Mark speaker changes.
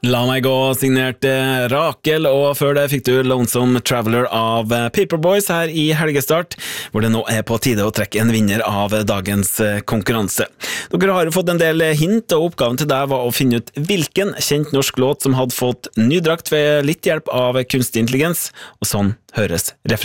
Speaker 1: La meg gå, signerte Rakel, og før det fikk du Lonesome Traveler av Paperboys her i helgestart, hvor det nå er på tide å trekke en vinner av dagens konkurranse. Dere har fått en del hint, og oppgaven til deg var å finne ut hvilken kjent norsk låt som hadde fått ny drakt ved litt hjelp av kunstig intelligens, og sånn høres refrenget.